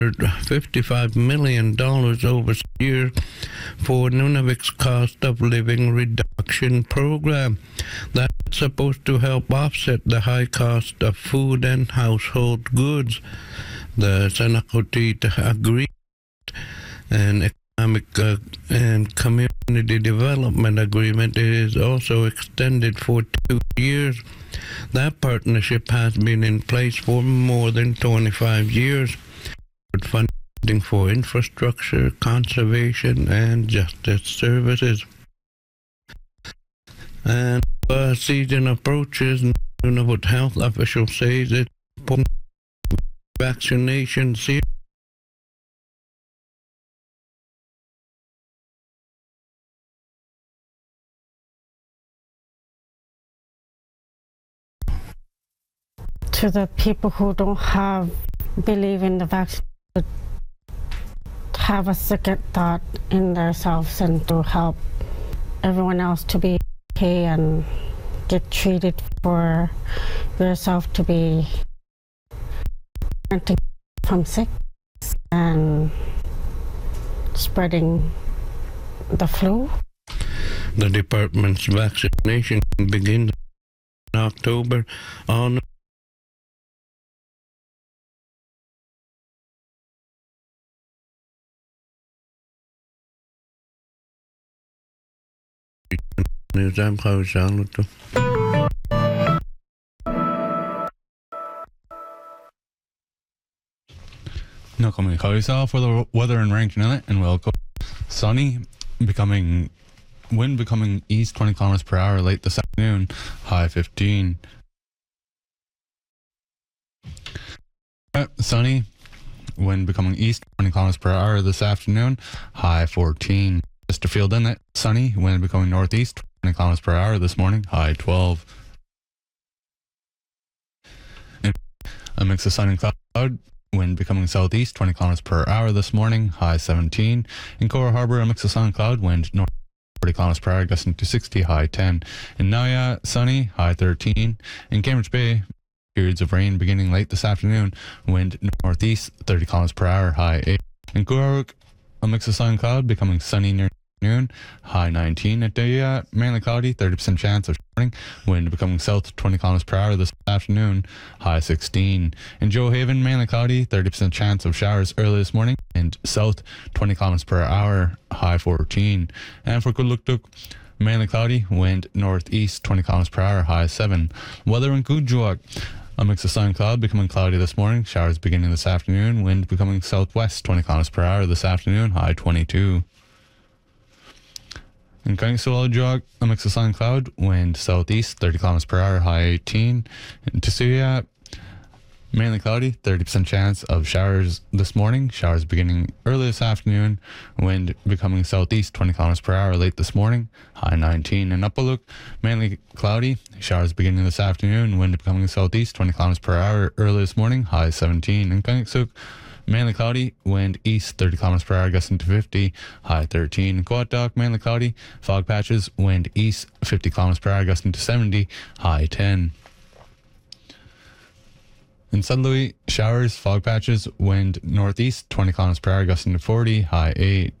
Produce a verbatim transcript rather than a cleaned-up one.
fifty-five million dollars over the year for Nunavut's cost of living reduction program. That's supposed to help offset the high cost of food and household goods. The Senakotita agreed, and economic uh, and community development agreement is also extended for two years. That partnership has been in place for more than twenty-five years. Funding for infrastructure, conservation, and justice services. And as season approaches, Nunavut health officials say that vaccination season to the people who don't have believe in the vaccine, have a second thought in themselves and to help everyone else to be okay and get treated for yourself to be from sick and spreading the flu. The department's vaccination begins in October on Nizam Khawisalutu. Nakami Khawisa for the weather in Rankin Inlet and welcome. Sunny, becoming wind becoming east twenty kilometers per hour late this afternoon, high fifteen. Uh, Sunny, wind becoming east twenty kilometers per hour this afternoon, high fourteen. Chesterfield Inlet, sunny, wind becoming northeast twenty kilometers per hour this morning, high twelve. In a mix of sun and cloud, wind becoming southeast twenty kilometers per hour this morning, high seventeen. In Cora Harbour, a mix of sun and cloud, wind north forty kilometers per hour, gusting to sixty, high ten. In Naya, sunny, high thirteen. In Cambridge Bay, periods of rain beginning late this afternoon, wind northeast thirty kilometers per hour, high eight. In Guraruk, a mix of sun and cloud, becoming sunny near noon, high nineteen. At Daya, mainly cloudy, thirty percent chance of showering, wind becoming south twenty kilometers per hour this afternoon, high sixteen. In Joe Haven, mainly cloudy, thirty percent chance of showers early this morning, and south twenty kilometers per hour, high fourteen. And for Kuluktuk, mainly cloudy, wind northeast twenty kilometers per hour, high seven. Weather in Kuujjuaq, a mix of sun and cloud, becoming cloudy this morning, showers beginning this afternoon, wind becoming southwest twenty kilometers per hour this afternoon, high twenty-two. In Kainsualjog, a mix of sun and cloud, wind southeast thirty kilometers per hour, high eighteen. In Tsuya, mainly cloudy, thirty percent chance of showers this morning, showers beginning early this afternoon, wind becoming southeast twenty kilometers per hour late this morning, high nineteen. In Upaluk, mainly cloudy, showers beginning this afternoon, wind becoming southeast twenty kilometers per hour early this morning, high seventeen. In Kaniksuk, mainly cloudy, wind east thirty kilometers per hour, gusting to fifty, high thirteen. In Kuatak, mainly cloudy, fog patches, wind east fifty kilometers per hour, gusting to seventy, high ten. In Sudbury, showers, fog patches, wind northeast twenty kilometers per hour, gusting to forty, high eight.